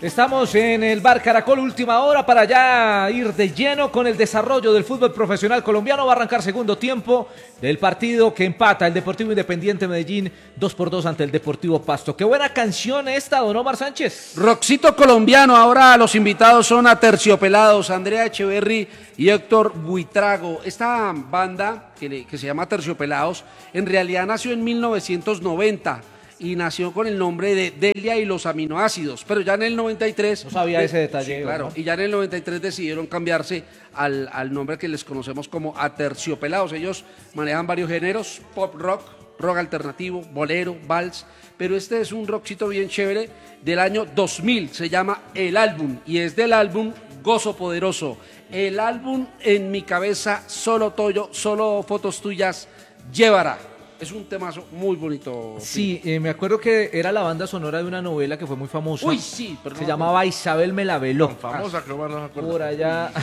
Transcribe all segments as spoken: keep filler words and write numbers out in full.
Estamos en el Bar Caracol, última hora para ya ir de lleno con el desarrollo del fútbol profesional colombiano. Va a arrancar segundo tiempo del partido que empata el Deportivo Independiente Medellín dos por dos ante el Deportivo Pasto. Qué buena canción esta, don Omar Sánchez. Roxito colombiano, ahora los invitados son Aterciopelados, Andrea Echeverry y Héctor Buitrago. Esta banda que, le, que se llama Aterciopelados en realidad nació en mil novecientos noventa. Y nació con el nombre de Delia y los aminoácidos, pero ya en el noventa y tres... No sabía ese detalle. Sí, claro, ¿no? Y ya en el noventa y tres decidieron cambiarse al, al nombre que les conocemos como Aterciopelados. Ellos manejan varios géneros, pop rock, rock alternativo, bolero, vals, pero este es un rockcito bien chévere del año dos mil, se llama El Álbum, y es del álbum Gozo Poderoso. El álbum En mi cabeza, solo Toyo, solo fotos tuyas, Llévara. Es un temazo muy bonito. Sí, eh, me acuerdo que era la banda sonora de una novela que fue muy famosa. Uy, sí. Pero Se no, llamaba Isabel me la veló. Tan famosa que no me acuerdo. Por allá.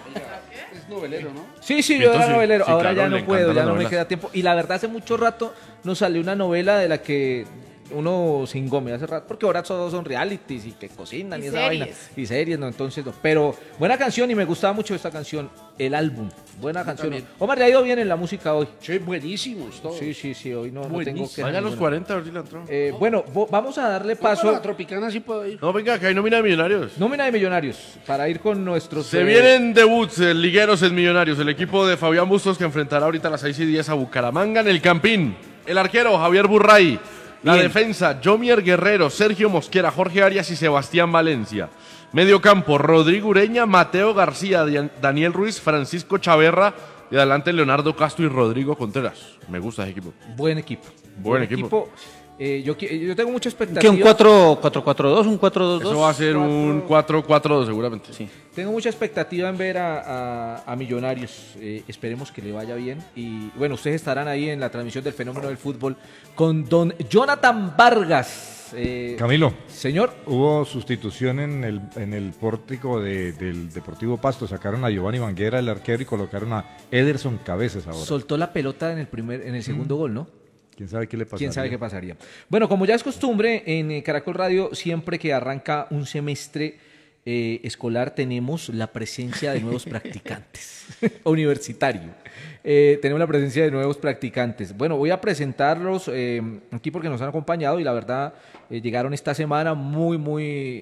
es novelero, ¿no? Sí, sí, yo era Sí, novelero. sí, Ahora claro, ya le no puedo, encantan ya las no me novelas. queda tiempo. Y la verdad, hace mucho rato nos salió una novela de la que uno se ingome hace rato, porque ahora todos son realities y que cocinan y, Y esa series. vaina. Y series, no, entonces no. Pero buena canción y me gustaba mucho esta canción, El Álbum. Buena canción. también. Omar, le ha ido bien en la música hoy. Sí, buenísimos todos. Sí, sí, sí, hoy no, no tengo Buenísimo. que... Vaya a los cuarenta, a ver si la entró. Eh, bueno, vo- vamos a darle Paso. paso. La Tropicana sí puedo ir. No, venga, que hay nómina de Millonarios. Nómina de Millonarios, para ir con nuestros... Se eh, vienen debuts eh, ligueros en Millonarios. El equipo de Fabián Bustos que enfrentará ahorita a las seis y diez a Bucaramanga en el Campín. El arquero Javier Burray. La Bien. defensa Jomier Guerrero, Sergio Mosquera, Jorge Arias y Sebastián Valencia. Medio campo Rodrigo Ureña, Mateo García, Dian- Daniel Ruiz, Francisco Chaverra. Y adelante Leonardo Castro y Rodrigo Contreras. Me gusta ese equipo. Buen equipo. Buen equipo. Eh, yo, qui- yo tengo mucha expectativa. ¿Qué, un cuatro cuatro dos, un cuatro dos dos? Eso va a ser un cuatro cuatro dos seguramente. Sí. Tengo mucha expectativa en ver a, a- a Millonarios. Eh, esperemos que le vaya bien. Y bueno, ustedes estarán ahí en la transmisión del fenómeno del fútbol con don Jonathan Vargas. Eh, Camilo, señor, hubo sustitución en el, en el pórtico de- del Deportivo Pasto. Sacaron a Giovanni Banguera, el arquero, y colocaron a Ederson Cabezas ahora. soltó la pelota en el primer, en el segundo gol, ¿no? ¿Quién sabe qué le pasó? ¿Quién sabe qué pasaría? Bueno, como ya es costumbre, en eh, Caracol Radio, siempre que arranca un semestre eh, escolar, tenemos la presencia de nuevos practicantes, universitario. Eh, tenemos la presencia de nuevos practicantes. Bueno, voy a presentarlos eh, aquí porque nos han acompañado y la verdad eh, llegaron esta semana muy, muy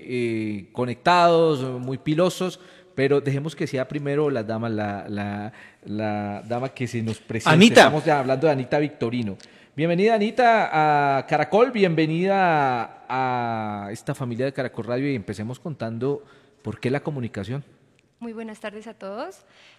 eh, conectados, muy pilosos. Pero dejemos que sea primero la dama, la, la, la dama que se nos presenta. Anita. Estamos ya hablando de Anita Victorino. Bienvenida, Anita, a Caracol, bienvenida a esta familia de Caracol Radio y empecemos contando por qué la comunicación. Muy buenas tardes a todos.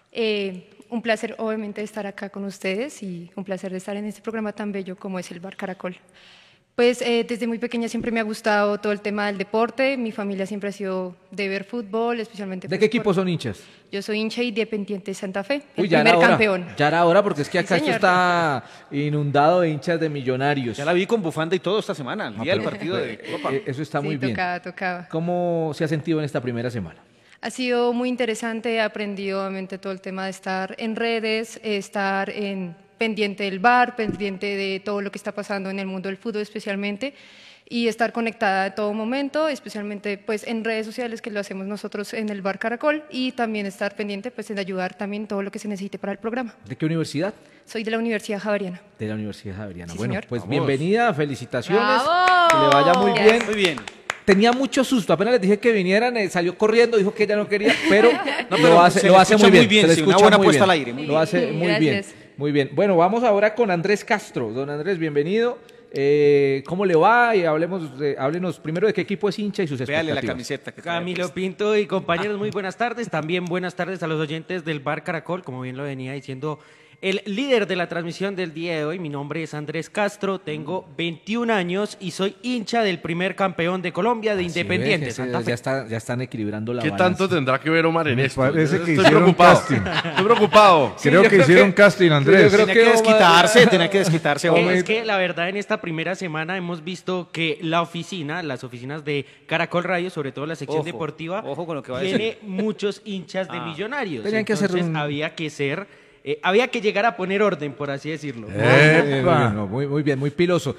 Eh, un placer, obviamente, estar acá con ustedes y un placer de estar en este programa tan bello como es el Bar Caracol. Pues eh, desde muy pequeña siempre me ha gustado todo el tema del deporte. Mi familia siempre ha sido de ver fútbol, especialmente. ¿De pues, qué equipo por- son hinchas? Yo soy hincha independiente de Santa Fe, el Uy, ya primer era hora, campeón. ya era hora porque es que Sí, acá esto señor. está inundado de hinchas de Millonarios. Ya la vi con bufanda y todo esta semana, el día del partido de Copa. Eh, Eso está Sí, muy bien. tocaba, tocaba. ¿Cómo se ha sentido en esta primera semana? Ha sido muy interesante, he aprendido obviamente todo el tema de estar en redes, estar en, pendiente del bar, pendiente de todo lo que está pasando en el mundo del fútbol especialmente y estar conectada a todo momento, especialmente pues en redes sociales que lo hacemos nosotros en el Bar Caracol y también estar pendiente pues en ayudar también todo lo que se necesite para el programa. ¿De qué universidad? Soy de la Universidad Javeriana. De la Universidad Javeriana. Sí, bueno, señor. pues Vamos. bienvenida, felicitaciones. ¡Bravo! Que le vaya muy Yes. bien. Muy bien. Tenía mucho susto, apenas les dije que vinieran, eh, salió corriendo, dijo que ella no quería, pero, No, pero lo hace, se lo le hace escucha muy bien, muy bien, se le sí, una escucha buena muy puesta bien. al aire, muy Lo hace muy bien, Gracias. muy bien. Bueno, vamos ahora con Andrés Castro. Don Andrés, bienvenido. Eh, ¿Cómo le va? Y hablemos de, háblenos primero de qué equipo es hincha y sus Véale expectativas. la camiseta que trae Camilo puesta. Pinto y compañeros, muy buenas tardes. También buenas tardes a los oyentes del Bar Caracol, como bien lo venía diciendo el líder de la transmisión del día de hoy. Mi nombre es Andrés Castro, tengo veintiún años y soy hincha del primer campeón de Colombia de Así Independiente ves, ese- Santa Fe. ya, está, ya están equilibrando la ¿Qué balanza. tanto tendrá que ver Omar en Me esto? parece que Estoy hicieron preocupado. casting. Estoy preocupado. Sí, creo yo que creo hicieron que- casting, Andrés. yo creo Tenía que que Omar- desquitarse, tenía que desquitarse. Eh, hombre. Es que la verdad en esta primera semana hemos visto que la oficina, las oficinas de Caracol Radio, sobre todo la sección Ojo, deportiva, ojo con lo que va a tiene decir. muchos hinchas de Ah. Millonarios. Tenían que hacer Entonces un- había que ser eh, había que llegar a poner orden, por así decirlo. Eh, muy, bien, no, muy, muy bien, muy piloso.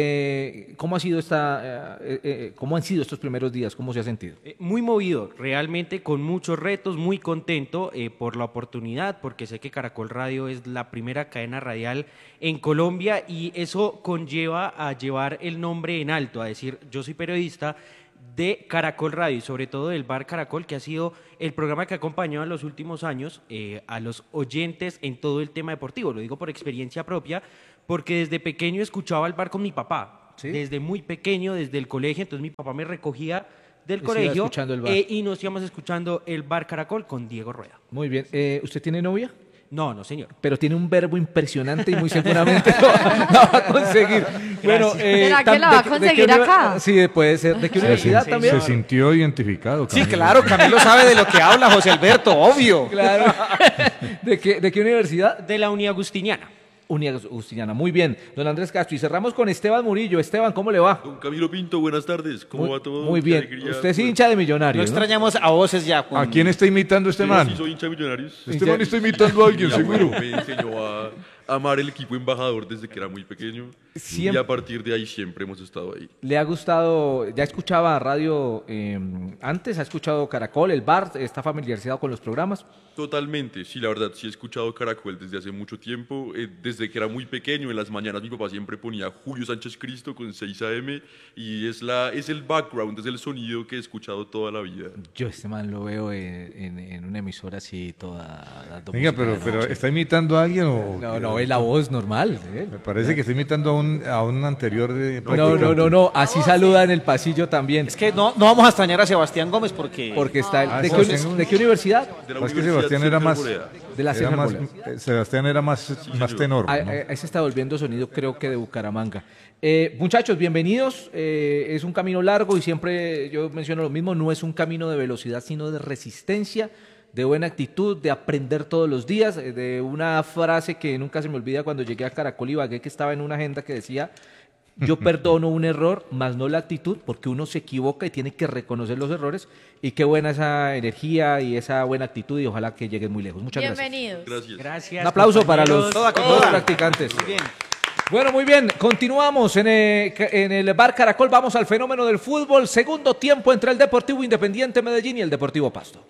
Eh, ¿Cómo ha sido esta, eh, eh, cómo han sido estos primeros días? ¿Cómo se ha sentido? Eh, Muy movido, realmente con muchos retos, muy contento eh, por la oportunidad, porque sé que Caracol Radio es la primera cadena radial en Colombia y eso conlleva a llevar el nombre en alto, a decir, yo soy periodista de Caracol Radio y sobre todo del Bar Caracol, que ha sido el programa que ha acompañado en los últimos años eh, a los oyentes en todo el tema deportivo. Lo digo por experiencia propia, porque desde pequeño escuchaba el bar con mi papá. ¿Sí? Desde muy pequeño, desde el colegio, entonces mi papá me recogía del Les iba colegio escuchando el bar. eh, y nos íbamos escuchando el Bar Caracol con Diego Rueda. Muy bien. Eh, ¿Usted tiene novia? No, no, señor. Pero tiene un verbo impresionante y muy seguramente lo, lo va a conseguir. Bueno, eh, ¿Será que tam- la va a de- de qué conseguir univer- acá? Sí, puede ser. ¿De qué universidad sí, también? Se sintió identificado. Sí, Camilo. claro, Camilo sabe de lo que habla, José Alberto, obvio. Claro. ¿De qué, ¿De qué universidad? De la Uni Agustiniana. Uni Agustiniana. Muy bien. Don Andrés Castro. Y cerramos con Esteban Murillo. Esteban, ¿cómo le va? Don Camilo Pinto, buenas tardes. ¿Cómo Muy, va todo? muy Qué bien. alegría. Usted sí hincha de No Millonarios, ¿no? extrañamos a voces ya, Juan. ¿A quién está imitando este Sí, man? sí, soy hincha de Millonarios. Este man está imitando a alguien, Mi seguro. abuelo me enseñó a amar el equipo embajador desde que era muy pequeño. Siempre- Y a partir de ahí siempre hemos estado ahí. ¿Le ha gustado? ¿Ya escuchaba radio eh, antes? ¿Ha escuchado Caracol, el bar? ¿Está familiarizado con los programas? Totalmente, sí, la verdad, sí he escuchado Caracol desde hace mucho tiempo. Eh, desde que era muy pequeño, en las mañanas mi papá siempre ponía Julio Sánchez Cristo con seis A M y es, la, es el background, es el sonido que he escuchado toda la vida. Yo este man lo veo en, en- en una emisora así toda... dando Venga, música pero, de pero noche. ¿está imitando a alguien o...? No, no, es la voz normal. ¿eh? Me parece que está imitando a un, a un anterior de... No, no, no, no, así saluda en el pasillo también. Es que no, no vamos a extrañar a Sebastián Gómez porque... Porque está... Ah, ¿De, Sebastián qué, ¿De qué universidad? De la Es que Universidad Sebastián era Sergio más... Arboleda. De la era Sergio más Arboleda. eh, Sebastián era más, más señor. tenor, Ahí, ¿no? ahí- ahí se está volviendo sonido, creo que de Bucaramanga. Eh, muchachos, bienvenidos. Eh, es un camino largo y siempre yo menciono lo mismo, no es un camino de velocidad, sino de resistencia, de buena actitud, de aprender todos los días, eh, de una frase que nunca se me olvida cuando llegué a Caracol y Ibagué, que estaba en una agenda que decía, yo perdono un error, más no la actitud, porque uno se equivoca y tiene que reconocer los errores. Y qué buena esa energía y esa buena actitud y ojalá que lleguen muy lejos. Muchas gracias. Bienvenidos. Gracias. Gracias. Un aplauso para los, compañeros. todos los practicantes. Bueno, muy bien, continuamos en el, en el Bar Caracol, vamos al fenómeno del fútbol, segundo tiempo entre el Deportivo Independiente Medellín y el Deportivo Pasto.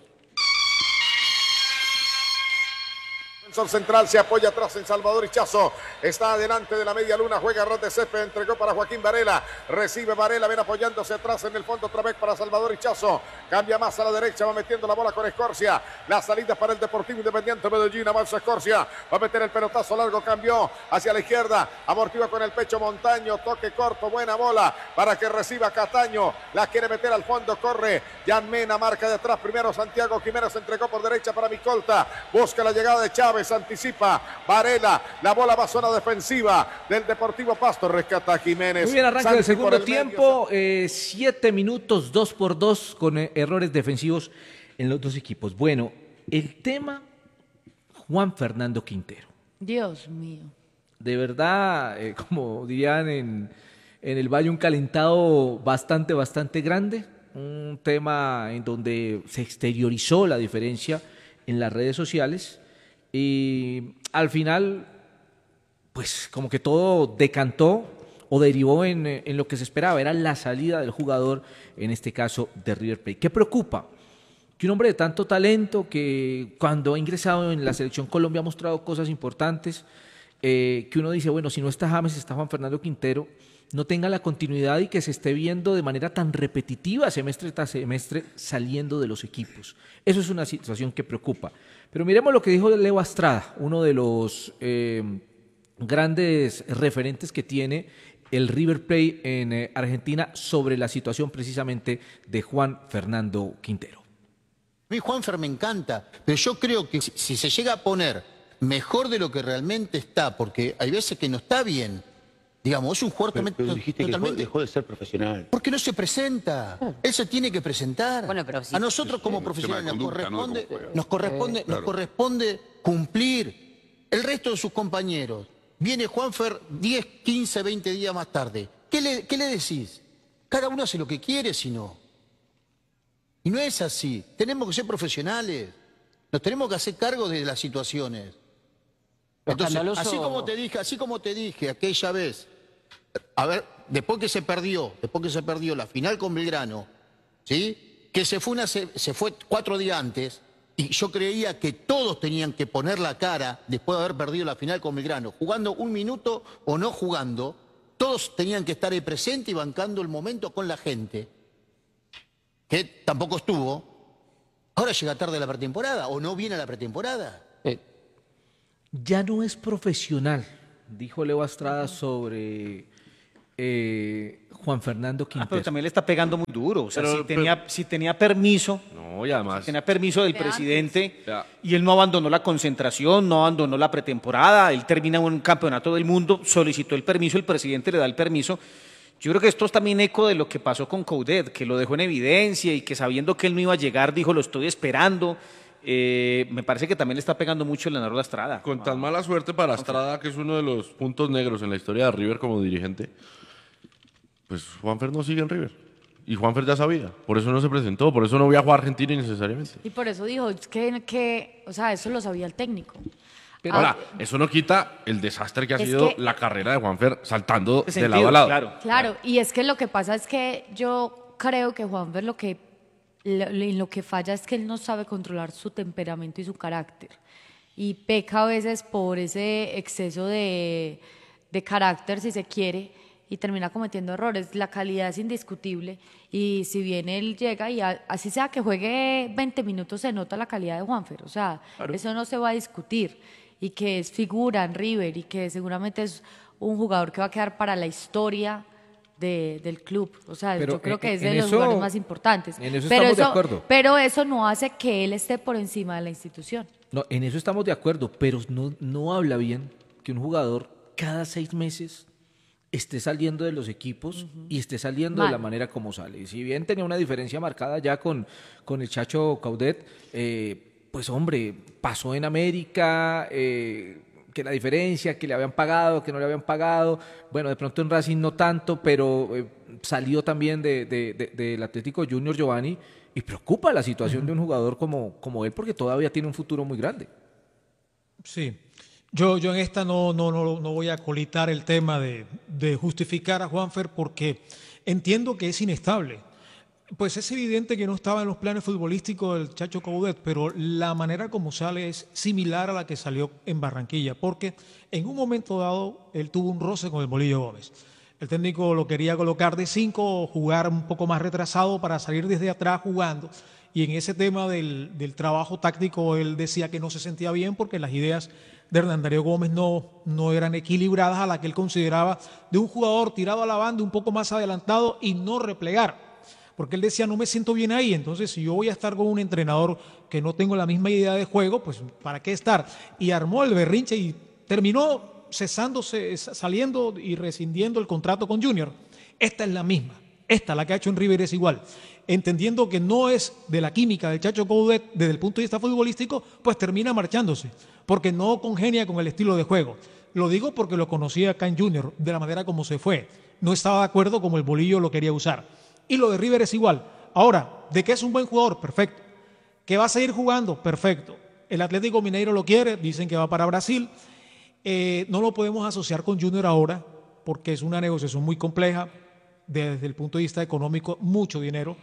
Defensor central se apoya atrás en Salvador Hichazo. Está adelante de la media luna. Juega Rod de Césped. Entregó para Joaquín Varela. Recibe Varela. Ven apoyándose atrás en el fondo otra vez para Salvador Hichazo. Cambia más a la derecha. Va metiendo la bola con Escorcia. La salida para el Deportivo Independiente Medellín. Avanza Escorcia. Va a meter el pelotazo largo. Cambió hacia la izquierda. Amortigua con el pecho Montaño. Toque corto. Buena bola para que reciba Cataño. La quiere meter al fondo. Corre. Jan Mena marca de atrás. Primero Santiago Jiménez entregó por derecha para Micolta. Busca la llegada de Chávez. Anticipa Varela, la bola va a zona defensiva del Deportivo Pasto, rescata Jiménez. Muy bien, arranque Santi del por segundo el medio. tiempo, eh, siete minutos, dos por dos, con eh, errores defensivos en los dos equipos. Bueno, el tema Juan Fernando Quintero. Dios mío. De verdad, eh, como dirían en, en el Valle, un calentado bastante, bastante grande. Un tema en donde se exteriorizó la diferencia en las redes sociales. Y al final, pues como que todo decantó o derivó en, en lo que se esperaba, era la salida del jugador, en este caso de River Plate. ¿Qué preocupa? Que un hombre de tanto talento, que cuando ha ingresado en la selección Colombia ha mostrado cosas importantes, eh, que uno dice, bueno, si no está James, está Juan Fernando Quintero, no tenga la continuidad y que se esté viendo de manera tan repetitiva semestre tras semestre saliendo de los equipos. Eso es una situación que preocupa. Pero miremos lo que dijo Leo Astrada, uno de los eh, grandes referentes que tiene el River Plate en eh, Argentina sobre la situación precisamente de Juan Fernando Quintero. A mí Juanfer me encanta, pero yo creo que si, si se llega a poner mejor de lo que realmente está, porque hay veces que no está bien, digamos, es un jugador Pero, totalmente... pero dijiste que dejó, totalmente- dejó de ser profesional. porque no se presenta. Él se tiene que presentar. Bueno, pero sí. A nosotros como un profesionales tema de nos conducta, ¿no? corresponde, Como juega. nos corresponde, Eh, claro. nos corresponde cumplir. El resto de sus compañeros. Viene Juanfer diez, quince, veinte días más tarde. ¿Qué le, qué le decís? Cada uno hace lo que quiere, si no. Y no es así. Tenemos que ser profesionales. Nos tenemos que hacer cargo de las situaciones. Entonces, Escandaloso. así como te dije, así como te dije aquella vez, a ver, después que se perdió, después que se perdió la final con Belgrano, ¿sí? Que se fue una se, se fue cuatro días antes, y yo creía que todos tenían que poner la cara después de haber perdido la final con Belgrano, jugando un minuto o no jugando, todos tenían que estar ahí presente y bancando el momento con la gente, que tampoco estuvo. Ahora llega tarde la pretemporada o no viene a la pretemporada. Eh, Ya no es profesional, dijo Leo Astrada sobre eh, Juan Fernando Ah, Quintero. pero también le está pegando muy duro. O sea, Pero- si, tenía, si tenía permiso, No, y además. tenía permiso del De presidente Ya. y él no abandonó la concentración, no abandonó la pretemporada, él termina un campeonato del mundo, solicitó el permiso, el presidente le da el permiso. Yo creo que esto es también eco de lo que pasó con Coudet, que lo dejó en evidencia y que sabiendo que él no iba a llegar, dijo, lo estoy esperando. Eh, me parece que también le está pegando mucho Leonardo Astrada. Con tan mala suerte para Estrada, que es uno de los puntos negros en la historia de River como dirigente, pues Juanfer no sigue en River. Y Juanfer ya sabía, por eso no se presentó, por eso no viajó a Argentina innecesariamente. Y por eso dijo, es que, que, o sea, eso lo sabía el técnico. Pero- Ahora, eso no quita el desastre que ha Es sido que- la carrera de Juanfer saltando Ese de sentido, lado a lado. claro. Claro, y es que lo que pasa es que yo creo que Juanfer lo que, lo, lo que falla es que él no sabe controlar su temperamento y su carácter. Y peca a veces por ese exceso de, de carácter, si se quiere, y termina cometiendo errores. La calidad es indiscutible y si bien él llega y a- así sea que juegue veinte minutos, se nota la calidad de Juanfer. O sea, eso no se va a discutir. Y que es figura en River y que seguramente es un jugador que va a quedar para la historia de- del club. O sea, Pero yo creo en- que es en de los eso- jugadores más importantes. en eso pero estamos de eso, acuerdo. pero eso no hace que él esté por encima de la institución. No, en eso estamos de acuerdo, pero no, no habla bien que un jugador cada seis meses esté saliendo de los equipos y esté saliendo de Mal. la manera como sale. Y si bien tenía una diferencia marcada ya con, con el Chacho Coudet, eh, pues hombre, pasó en América, eh, que la diferencia, que le habían pagado, que no le habían pagado, bueno, de pronto en Racing no tanto, pero eh, salió también de, de- de- del Atlético Junior Giovanni y preocupa la situación de un jugador como, como él porque todavía tiene un futuro muy grande. Sí, yo, yo en esta no, no, no, no voy a colitar el tema de, de justificar a Juanfer porque entiendo que es inestable. Pues es evidente que no estaba en los planes futbolísticos del Chacho Coudet, pero la manera como sale es similar a la que salió en Barranquilla, porque en un momento dado él tuvo un roce con el Bolillo Gómez. El técnico lo quería colocar de cinco, jugar un poco más retrasado para salir desde atrás jugando. Y en ese tema del, del trabajo táctico él decía que no se sentía bien porque las ideas de Hernán Darío Gómez no, no eran equilibradas a la que él consideraba de un jugador tirado a la banda un poco más adelantado y no replegar. Porque él decía, no me siento bien ahí, entonces si yo voy a estar con un entrenador que no tengo la misma idea de juego, pues ¿para qué estar? Y armó el berrinche y terminó cesándose, saliendo y rescindiendo el contrato con Junior. Esta es la misma, esta la que ha hecho en River es igual. Entendiendo que no es de la química del Chacho Coudet desde el punto de vista futbolístico, pues termina marchándose, porque no congenia con el estilo de juego. Lo digo porque lo conocía acá en Junior, de la manera como se fue. No estaba de acuerdo como el Bolillo lo quería usar. Y lo de River es igual. Ahora, ¿de qué es un buen jugador? Perfecto. ¿Que va a seguir jugando? Perfecto. El Atlético Mineiro lo quiere, dicen que va para Brasil. Eh, no lo podemos asociar con Junior ahora porque es una negociación muy compleja desde el punto de vista económico, mucho dinero.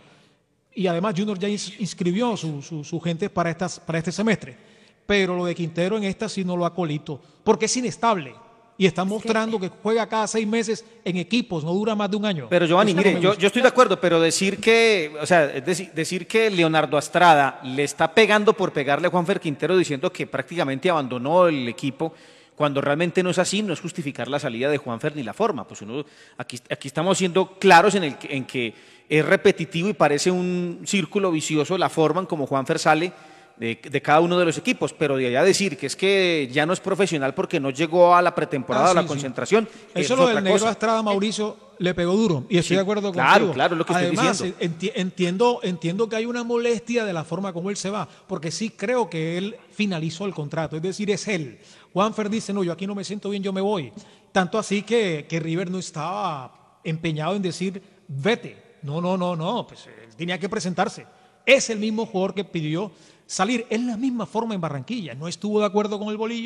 Y además Junior ya ins- inscribió su, su, su gente para, estas, para este semestre. Pero lo de Quintero en esta sí no lo acolito porque es inestable. Y está mostrando que juega cada seis meses en equipos, no dura más de un año. Pero Giovanni, Eso no mire, me yo, gusta. yo estoy de acuerdo, pero decir que, o sea, es decir, decir que Leonardo Astrada le está pegando por pegarle a Juanfer Quintero diciendo que prácticamente abandonó el equipo, cuando realmente no es así, no es justificar la salida de Juanfer ni la forma. Pues uno, aquí, aquí estamos siendo claros en, el, que- en que es repetitivo y parece un círculo vicioso la forma en como Juanfer sale de, de cada uno de los equipos, pero de allá decir que es que ya no es profesional porque no llegó a la pretemporada Ah, o a la sí, sí. concentración. Eso es lo otra del negro cosa. Astrada, Mauricio, le pegó duro. Y estoy Sí, de acuerdo claro, contigo. claro, es lo que estoy Además, diciendo. enti- entiendo, entiendo que hay una molestia de la forma como él se va, porque sí creo que él finalizó el contrato. Es decir, es él. Juanfer dice, no, yo aquí no me siento bien, yo me voy. Tanto así que, que River no estaba empeñado en decir, vete. No, no, no, no. Pues él tenía que presentarse. Es el mismo jugador que pidió salir. Es la misma forma en Barranquilla. No estuvo de acuerdo con el Bolillo,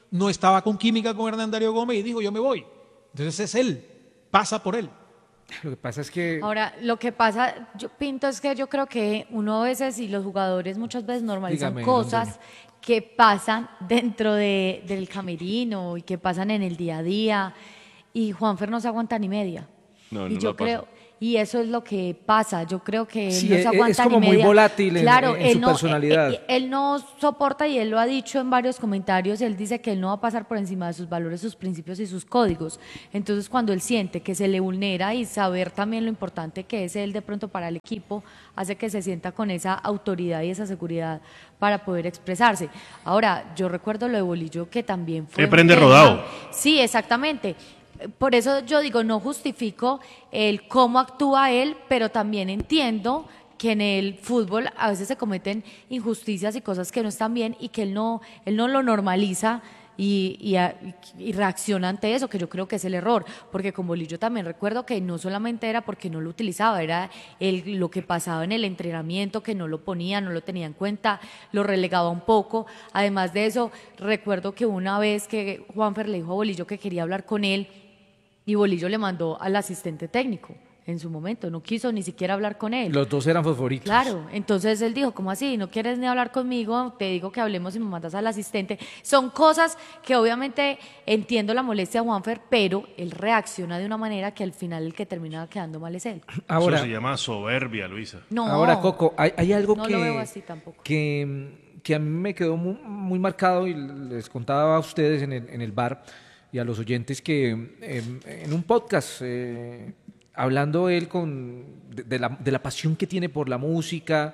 no estaba con química con Hernán Darío Gómez y dijo, yo me voy. Entonces es él, pasa por él. Lo que pasa es que... Ahora, lo que pasa, yo Pinto, es que yo creo que uno a veces y los jugadores muchas veces normalizan Dígame, cosas don que pasan dentro de, del camerino y que pasan en el día a día, y Juanfer no se aguanta ni media. No, y no yo la pasa. creo, y eso es lo que pasa, yo creo que él Sí, no es- se aguanta es como ni muy media. volátil en- Claro, en él su no, personalidad. Él, él- él no soporta, y él lo ha dicho en varios comentarios, él dice que él no va a pasar por encima de sus valores, sus principios y sus códigos. Entonces, cuando él siente que se le vulnera, y saber también lo importante que es él de pronto para el equipo, hace que se sienta con esa autoridad y esa seguridad para poder expresarse. Ahora, yo recuerdo lo de Bolillo, que también fue... Él un prende tema- rodado. Sí, exactamente. Por eso yo digo, no justifico el cómo actúa él, pero también entiendo que en el fútbol a veces se cometen injusticias y cosas que no están bien, y que él no, él no lo normaliza y, y, a- y reacciona ante eso, que yo creo que es el error. Porque con Bolillo también recuerdo que no solamente era porque no lo utilizaba, era el, lo que pasaba en el entrenamiento, que no lo ponía, no lo tenía en cuenta, lo relegaba un poco. Además de eso, recuerdo que una vez que Juanfer le dijo a Bolillo que quería hablar con él, y Bolillo le mandó al asistente técnico en su momento, no quiso ni siquiera hablar con él. Los dos eran fosforitos. Claro, entonces él dijo, ¿cómo así? ¿No quieres ni hablar conmigo? Te digo que hablemos y me mandas al asistente. Son cosas que obviamente entiendo la molestia de Juanfer, pero él reacciona de una manera que al final el que termina quedando mal es él. Ahora, Eso se llama soberbia, Luisa. No, ahora Coco, hay, hay algo no que, lo veo así tampoco. que, que a mí me quedó muy, muy marcado, y les contaba a ustedes en el, en el bar y a los oyentes que eh, en un podcast, eh, hablando él con, de, de la, de la pasión que tiene por la música,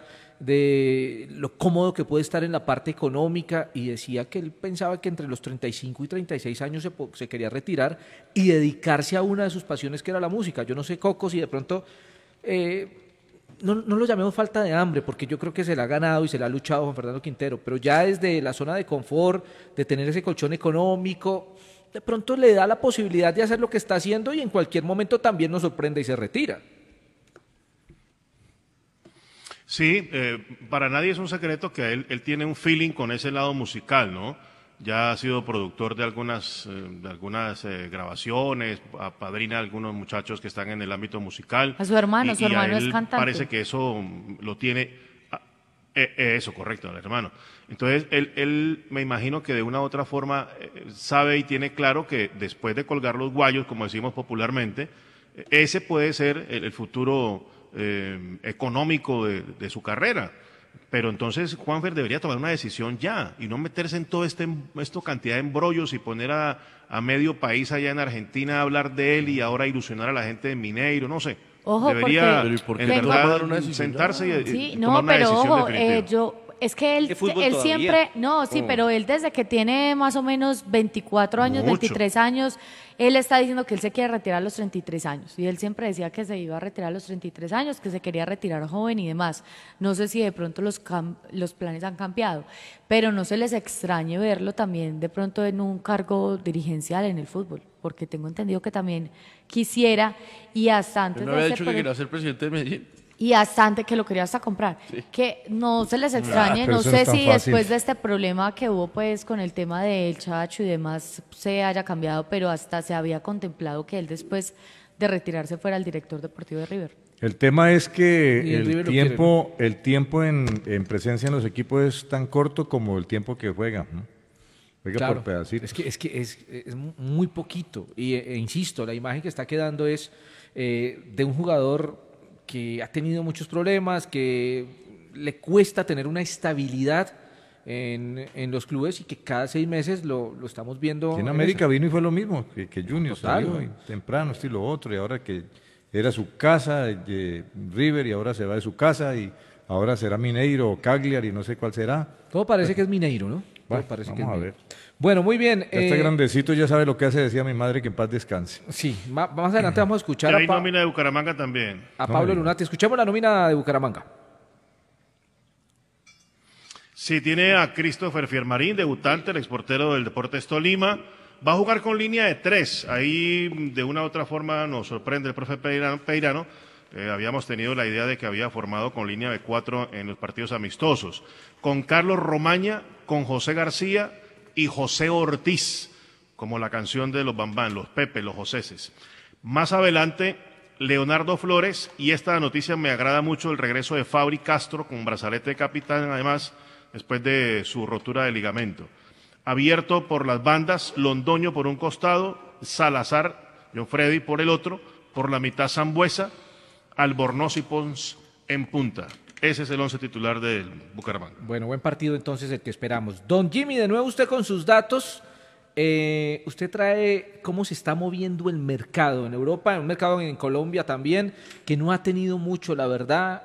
de lo cómodo que puede estar en la parte económica, y decía que él pensaba que entre los treinta y cinco y treinta y seis años se, po- se quería retirar y dedicarse a una de sus pasiones, que era la música. Yo no sé, Coco, si de pronto... eh, no, no lo llamemos falta de hambre, porque yo creo que se la ha ganado y se la ha luchado Juan Fernando Quintero, pero ya desde la zona de confort, de tener ese colchón económico, de pronto le da la posibilidad de hacer lo que está haciendo, y en cualquier momento también nos sorprende y se retira. Sí, eh, para nadie es un secreto que él, él tiene un feeling con ese lado musical, ¿no? Ya ha sido productor de algunas, eh, de algunas eh, grabaciones, apadrina a algunos muchachos que están en el ámbito musical. A su hermano, y- su y a hermano es él cantante. Parece que eso mm, lo tiene. ah, eh, eh, eso, correcto, el hermano. Entonces, él, él me imagino que de una u otra forma eh, sabe y tiene claro que después de colgar los guayos, como decimos popularmente, eh, ese puede ser el, el futuro eh, económico de, de su carrera. Pero entonces Juanfer debería tomar una decisión ya y no meterse en todo este esto cantidad de embrollos y poner a, a medio país allá en Argentina a hablar de él y ahora ilusionar a la gente de Mineiro, no sé. Ojo, debería porque- Pero ¿y por qué en no Tengo- tomar verdad una decisión sentarse y, y Sí, tomar no, una pero decisión ojo, definitiva. eh, yo, es que él, ¿Qué fútbol él todavía? siempre, no, sí, Oh. pero él desde que tiene más o menos veinticuatro años, Mucho. veintitrés años, él está diciendo que él se quiere retirar a los treinta y tres años. Y él siempre decía que se iba a retirar a los treinta y tres años, que se quería retirar joven y demás. No sé si de pronto los, cam- los planes han cambiado, pero no se les extrañe verlo también de pronto en un cargo dirigencial en el fútbol, porque tengo entendido que también quisiera, y hasta antes Él no de había ese dicho que pre- quería ser presidente de Medellín. y hasta antes que lo quería hasta comprar. Que no se les extrañe, pero no eso no sé es tan si fácil. después de este problema que hubo pues con el tema del Chacho y demás se haya cambiado, pero hasta se había contemplado que él después de retirarse fuera el director deportivo de River. El tema es que Y el el River lo tiempo, el tiempo en, en presencia en los equipos es tan corto como el tiempo que juega, ¿no? Juega Claro, por pedacitos. es que, es, que es, es muy poquito. Y e, e insisto, la imagen que está quedando es eh, de un jugador que ha tenido muchos problemas, que le cuesta tener una estabilidad en, en los clubes, y que cada seis meses lo, lo estamos viendo. En en América esa. vino y fue lo mismo, que, que Junior Total, salió ¿no? y temprano, esto y lo otro, y ahora que era su casa, eh, River, y ahora se va de su casa, y ahora será Mineiro o Cagliari, no sé cuál será. Todo parece que es Mineiro, ¿no? Todo Bueno, parece vamos que es a Mineiro. ver. Bueno, muy bien. Ya está eh, grandecito, ya sabe lo que hace, decía mi madre, que en paz descanse. Sí, ma- más adelante vamos a escuchar Y a, hay Pa- nómina de Bucaramanga también. a No Pablo me diga. Lunati. Escuchemos la nómina de Bucaramanga. Sí, tiene a Christopher Fiermarín, debutante, el exportero del Deportes Tolima. Va a jugar con línea de tres. Ahí, de una u otra forma, nos sorprende el profe Peirano. Peirano. Eh, habíamos tenido la idea de que había formado con línea de cuatro en los partidos amistosos. Con Carlos Romaña, con José García y José Ortiz, como la canción de los Bambán, los Pepe, los Joseses. Más adelante, Leonardo Flores, y esta noticia me agrada mucho, el regreso de Fabri Castro con brazalete de capitán, además, después de su rotura de ligamento. Abierto por las bandas, Londoño por un costado, Salazar, John Freddy por el otro, por la mitad Sambuesa, Albornoz y Pons en punta. Ese es el once titular del Bucaramanga. Bueno, buen partido entonces el que esperamos. Don Jimmy, de nuevo usted con sus datos. Eh, usted trae cómo se está moviendo el mercado en Europa, en un mercado en Colombia también, que no ha tenido mucho, la verdad.